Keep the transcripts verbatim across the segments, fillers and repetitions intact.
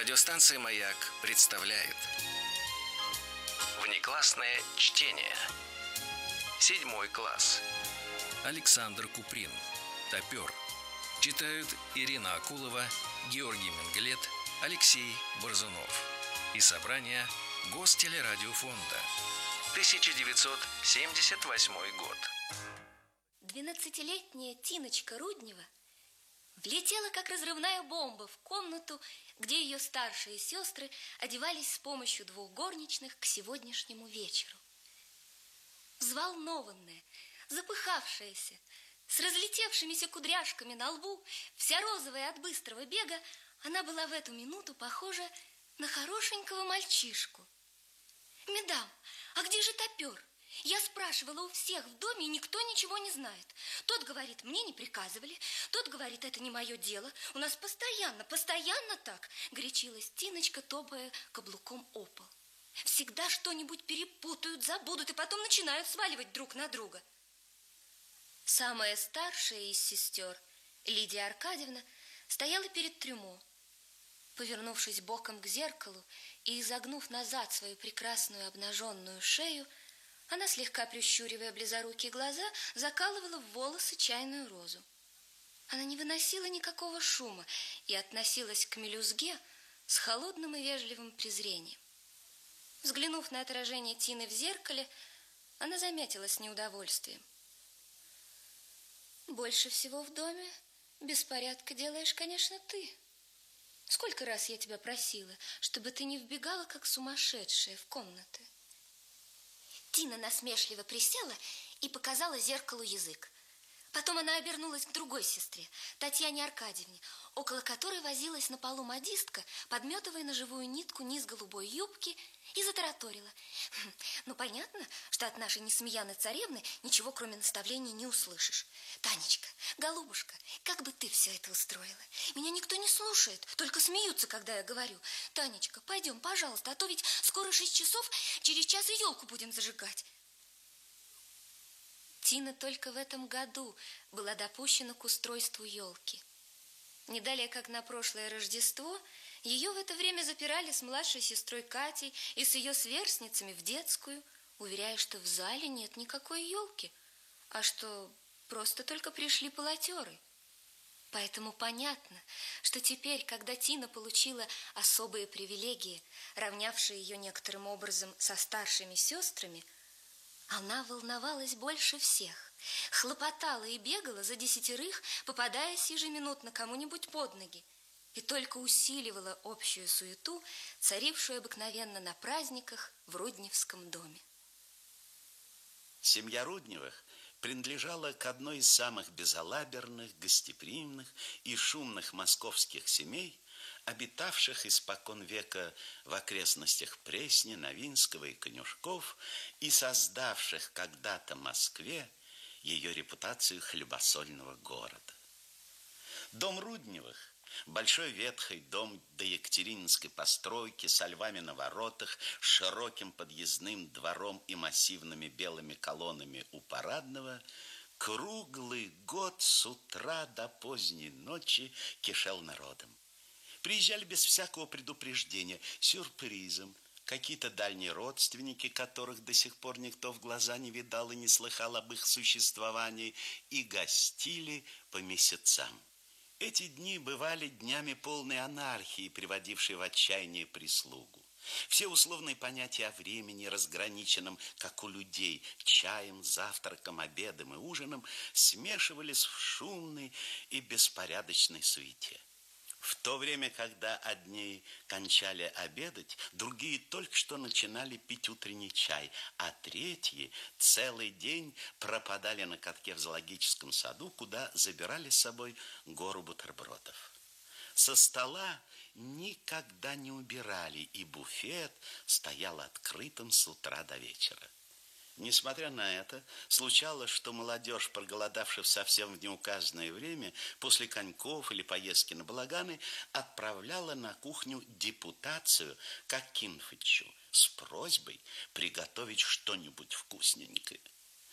Радиостанция «Маяк» представляет внеклассное чтение. Седьмой класс. Александр Куприн. Топер. Читают Ирина Акулова, Георгий Менглет, Алексей Борзунов. И собрание Гостелерадиофонда. тысяча девятьсот семьдесят восьмой год. Двенадцатилетняя Тиночка Руднева влетела, как разрывная бомба, в комнату, где ее старшие сестры одевались с помощью двух горничных к сегодняшнему вечеру. Взволнованная, запыхавшаяся, с разлетевшимися кудряшками на лбу, вся розовая от быстрого бега, она была в эту минуту похожа на хорошенького мальчишку. «Медам, а где же топер? Я спрашивала у всех в доме, и никто ничего не знает. Тот говорит, мне не приказывали, тот говорит, это не мое дело. У нас постоянно, постоянно так», — горячилась Тиночка, топая каблуком о пол. «Всегда что-нибудь перепутают, забудут, и потом начинают сваливать друг на друга». Самая старшая из сестер, Лидия Аркадьевна, стояла перед трюмо. Повернувшись боком к зеркалу и изогнув назад свою прекрасную обнаженную шею, она, слегка прищуривая близорукие глаза, закалывала в волосы чайную розу. Она не выносила никакого шума и относилась к мелюзге с холодным и вежливым презрением. Взглянув на отражение Тины в зеркале, она заметила с неудовольствием: «Больше всего в доме беспорядка делаешь, конечно, ты. Сколько раз я тебя просила, чтобы ты не вбегала, как сумасшедшая, в комнаты». Тина насмешливо присела и показала зеркалу язык. Потом она обернулась к другой сестре, Татьяне Аркадьевне, около которой возилась на полу модистка, подметывая на живую нитку низ голубой юбки, и затараторила: «Ну, понятно, что от нашей Несмеяны царевны ничего, кроме наставлений, не услышишь. Танечка, голубушка, как бы ты все это устроила? Меня никто не слушает, только смеются, когда я говорю. Танечка, пойдем, пожалуйста, а то ведь скоро шесть часов, через час и елку будем зажигать». Тина только в этом году была допущена к устройству елки. Не далее, как на прошлое Рождество, ее в это время запирали с младшей сестрой Катей и с ее сверстницами в детскую, уверяя, что в зале нет никакой елки, а что просто только пришли полотеры. Поэтому понятно, что теперь, когда Тина получила особые привилегии, равнявшие ее некоторым образом со старшими сестрами, она волновалась больше всех, хлопотала и бегала за десятерых, попадаясь ежеминутно кому-нибудь под ноги, и только усиливала общую суету, царившую обыкновенно на праздниках в Рудневском доме. Семья Рудневых принадлежала к одной из самых безалаберных, гостеприимных и шумных московских семей, обитавших испокон века в окрестностях Пресни, Новинского и Конюшков и создавших когда-то Москве ее репутацию хлебосольного города. Дом Рудневых, большой ветхий дом доекатерининской постройки со львами на воротах, широким подъездным двором и массивными белыми колоннами у парадного, круглый год с утра до поздней ночи кишел народом. Приезжали без всякого предупреждения, сюрпризом, какие-то дальние родственники, которых до сих пор никто в глаза не видал и не слыхал об их существовании, и гостили по месяцам. Эти дни бывали днями полной анархии, приводившей в отчаяние прислугу. Все условные понятия о времени, разграниченном, как у людей, чаем, завтраком, обедом и ужином, смешивались в шумной и беспорядочной суете. В то время, когда одни кончали обедать, другие только что начинали пить утренний чай, а третьи целый день пропадали на катке в зоологическом саду, куда забирали с собой гору бутербродов. Со стола никогда не убирали, и буфет стоял открытым с утра до вечера. Несмотря на это, случалось, что молодежь, проголодавшись совсем в неуказанное время, после коньков или поездки на балаганы, отправляла на кухню депутацию к Акинфычу с просьбой приготовить что-нибудь вкусненькое.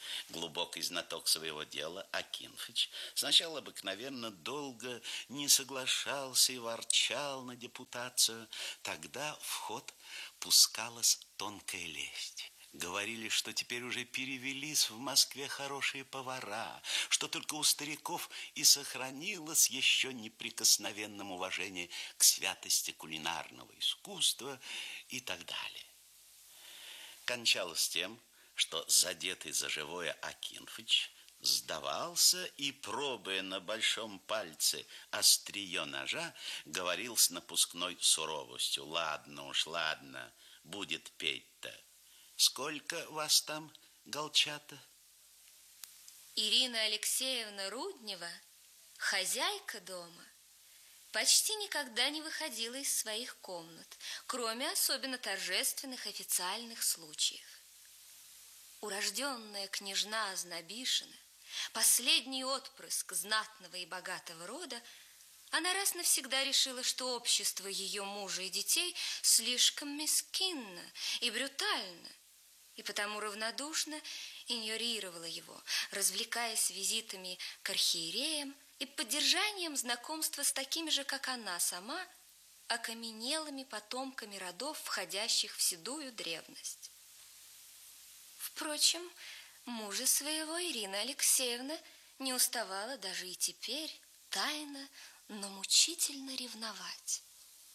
Глубокий знаток своего дела Акинфыч сначала обыкновенно долго не соглашался и ворчал на депутацию. Тогда в ход пускалась тонкая лесть. Говорили, что теперь уже перевелись в Москве хорошие повара, что только у стариков и сохранилось еще неприкосновенным уважение к святости кулинарного искусства и так далее. Кончалось тем, что задетый за живое Акинфыч сдавался и, пробуя на большом пальце острие ножа, говорил с напускной суровостью: «Ладно уж, ладно, будет петь-то. Сколько вас там, голчата?» Ирина Алексеевна Руднева, хозяйка дома, почти никогда не выходила из своих комнат, кроме особенно торжественных официальных случаев. Урожденная княжна Знобишина, последний отпрыск знатного и богатого рода, она раз навсегда решила, что общество ее мужа и детей слишком мескинно и брутально, и потому равнодушно игнорировала его, развлекаясь визитами к архиереям и поддержанием знакомства с такими же, как она сама, окаменелыми потомками родов, входящих в седую древность. Впрочем, мужа своего Ирина Алексеевна не уставала даже и теперь тайно, но мучительно ревновать.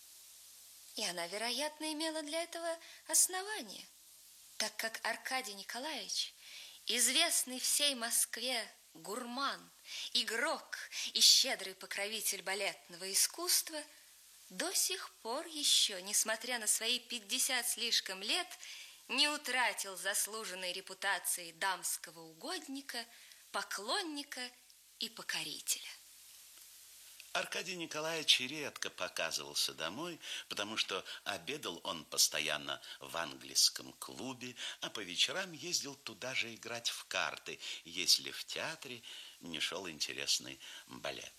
И она, вероятно, имела для этого основание, так как Аркадий Николаевич, известный всей Москве гурман, игрок и щедрый покровитель балетного искусства, до сих пор еще, несмотря на свои пятьдесят слишком лет, не утратил заслуженной репутации дамского угодника, поклонника и покорителя. Аркадий Николаевич редко показывался домой, потому что обедал он постоянно в английском клубе, а по вечерам ездил туда же играть в карты, если в театре не шел интересный балет.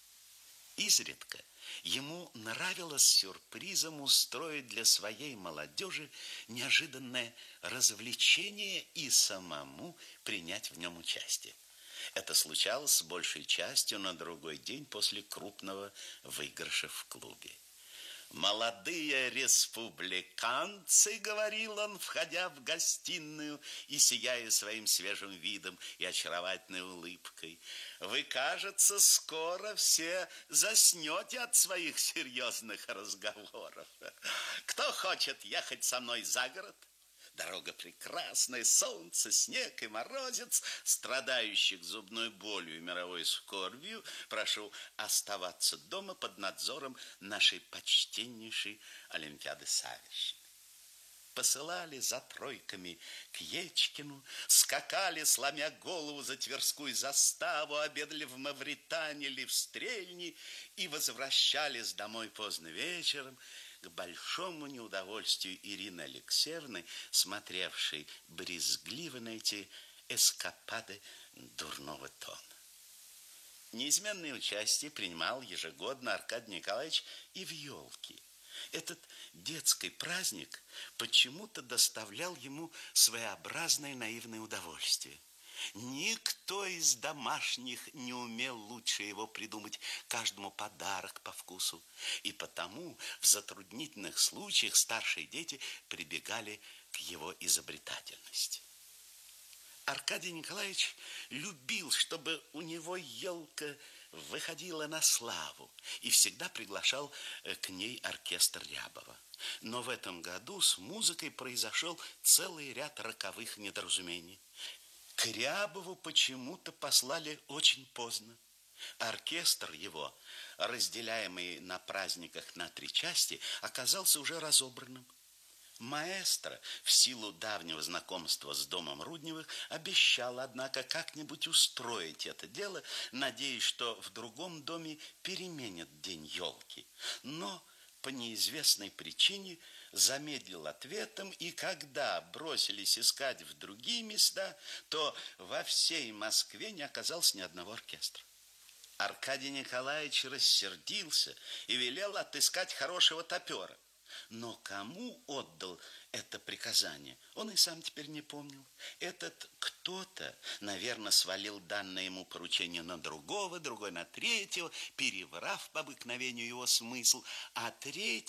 Изредка ему нравилось сюрпризом устроить для своей молодежи неожиданное развлечение и самому принять в нем участие. Это случалось с большей частью на другой день после крупного выигрыша в клубе. «Молодые республиканцы», — говорил он, входя в гостиную и сияя своим свежим видом и очаровательной улыбкой, «вы, кажется, скоро все заснете от своих серьезных разговоров. Кто хочет ехать со мной за город? Дорога прекрасная, солнце, снег и морозец. Страдающих зубной болью и мировой скорбью прошу оставаться дома под надзором нашей почтеннейшей Олимпиады Савишны». Посылали за тройками к Ечкину, скакали, сломя голову, за Тверскую заставу, обедали в Мавритании или в Стрельни и возвращались домой поздно вечером, к большому неудовольствию Ирины Алексеевны, смотревшей брезгливо на эти эскапады дурного тона. Неизменное участие принимал ежегодно Аркадий Николаевич и в елке. Этот детский праздник почему-то доставлял ему своеобразное наивное удовольствие. Никто из домашних не умел лучше его придумать каждому подарок по вкусу, и потому в затруднительных случаях старшие дети прибегали к его изобретательности. Аркадий Николаевич любил, чтобы у него елка выходила на славу, и всегда приглашал к ней оркестр Рябова. Но в этом году с музыкой произошел целый ряд роковых недоразумений. К Рябову почему-то послали очень поздно. Оркестр его, разделяемый на праздниках на три части, оказался уже разобранным. Маэстро, в силу давнего знакомства с домом Рудневых, обещал, однако, как-нибудь устроить это дело, надеясь, что в другом доме переменят день елки. Но по неизвестной причине замедлил ответом, и когда бросились искать в другие места, то во всей Москве не оказалось ни одного оркестра. Аркадий Николаевич рассердился и велел отыскать хорошего топера. Но кому отдал это приказание, он и сам теперь не помнил. Этот кто-то, наверное, свалил данное ему поручение на другого, другой на третьего, переврав по обыкновению его смысл, а третий